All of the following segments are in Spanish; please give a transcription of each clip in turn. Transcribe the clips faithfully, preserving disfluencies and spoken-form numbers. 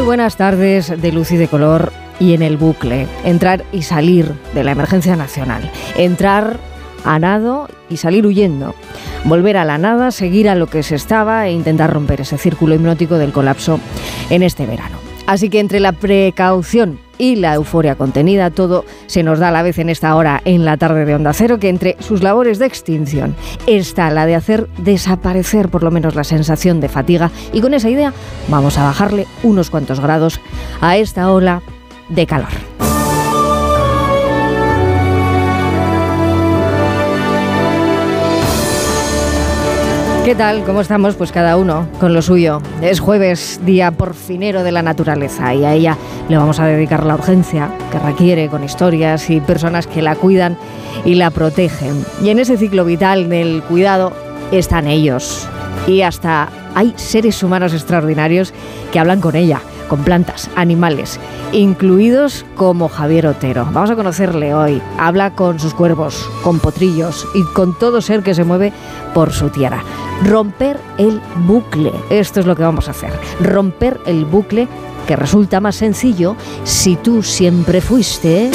buenas tardes de luz y de color y en el bucle. Entrar y salir de la emergencia nacional. Entrar a nado y salir huyendo. Volver a la nada, seguir a lo que se estaba e intentar romper ese círculo hipnótico del colapso en este verano. Así que entre la precaución y la euforia contenida, todo se nos da a la vez en esta hora en la tarde de Onda Cero, que entre sus labores de extinción está la de hacer desaparecer por lo menos la sensación de fatiga, y con esa idea vamos a bajarle unos cuantos grados a esta ola de calor. ¿Qué tal? ¿Cómo estamos? Pues cada uno con lo suyo. Es jueves, día porfinero de la naturaleza, y a ella le vamos a dedicar la urgencia que requiere, con historias y personas que la cuidan y la protegen. Y en ese ciclo vital del cuidado están ellos. Y hasta hay seres humanos extraordinarios que hablan con ella, con plantas, animales, incluidos como Javier Otero. Vamos a conocerle hoy. Habla con sus cuervos, con potrillos y con todo ser que se mueve por su tierra. Romper el bucle. Esto es lo que vamos a hacer. Romper el bucle, que resulta más sencillo si tú siempre fuiste.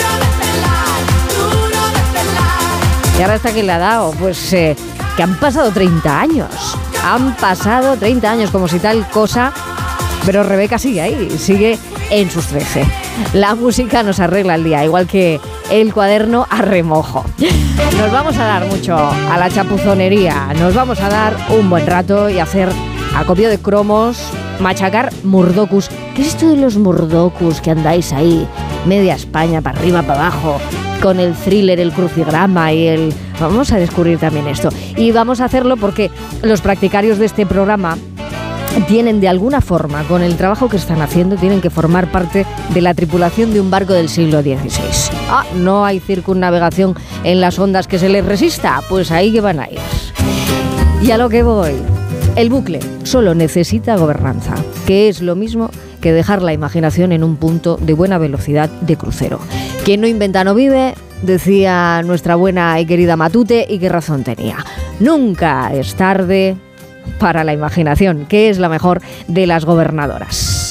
Y ahora hasta que le ha dado, pues eh, que han pasado treinta años. Han pasado treinta años, como si tal cosa. Pero Rebeca sigue ahí, sigue en sus trece. La música nos arregla el día, igual que el cuaderno a remojo. Nos vamos a dar mucho a la chapuzonería, nos vamos a dar un buen rato y hacer acopio de cromos, machacar murdocus. ¿Qué es esto de los murdocus que andáis ahí, media España, para arriba, para abajo, con el thriller, el crucigrama y el... Vamos a descubrir también esto. Y vamos a hacerlo porque los practicarios de este programa tienen de alguna forma, con el trabajo que están haciendo, tienen que formar parte de la tripulación de un barco del siglo dieciséis. Ah, ¿no hay circunnavegación en las ondas que se les resista? Pues ahí que van a ir. Y a lo que voy. El bucle solo necesita gobernanza, que es lo mismo que dejar la imaginación en un punto de buena velocidad de crucero. Quien no inventa no vive, decía nuestra buena y querida Matute, y qué razón tenía. Nunca es tarde para la imaginación, que es la mejor de las gobernadoras.